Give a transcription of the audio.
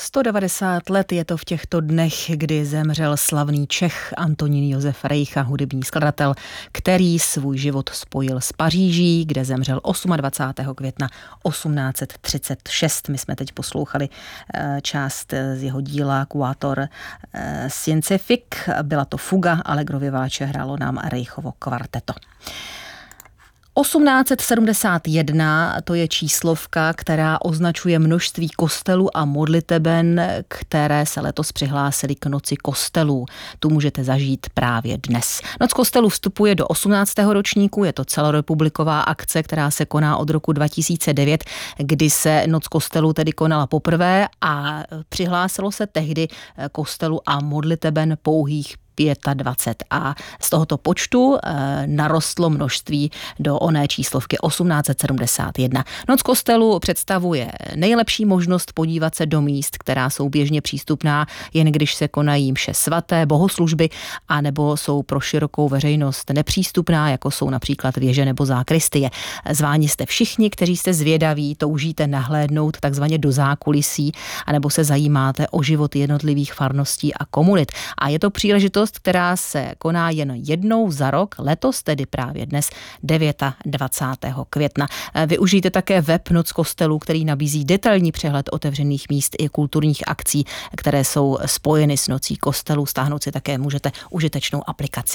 190 let je to v těchto dnech, kdy zemřel slavný Čech Antonín Josef Rejcha, hudební skladatel, který svůj život spojil s Paříží, kde zemřel 28. května 1836. My jsme teď poslouchali část z jeho díla Quatuor Scientifique. Byla to fuga, Allegro vivace, hrálo nám Rejchovo kvarteto. 1871, to je číslovka, která označuje množství kostelů a modliteben, které se letos přihlásily k noci kostelů. Tu můžete zažít právě dnes. Noc kostelů vstupuje do 18. ročníku, je to celorepubliková akce, která se koná od roku 2009, kdy se Noc kostelů tedy konala poprvé a přihlásilo se tehdy kostelů a modliteben pouhých 25 a z tohoto počtu narostlo množství do oné číslovky 1871. Noc kostelu představuje nejlepší možnost podívat se do míst, která jsou běžně přístupná, jen když se konají mše svaté, bohoslužby, anebo jsou pro širokou veřejnost nepřístupná, jako jsou například věže nebo zákristie. Zváni jste všichni, kteří jste zvědaví, toužíte nahlédnout takzvaně do zákulisí, anebo se zajímáte o život jednotlivých farností a komunit. A je to příležitost, která se koná jen jednou za rok, letos tedy právě dnes 29. května. Využijte také web Noc kostelů, který nabízí detailní přehled otevřených míst i kulturních akcí, které jsou spojeny s Nocí kostelů. Stáhnout si také můžete užitečnou aplikaci.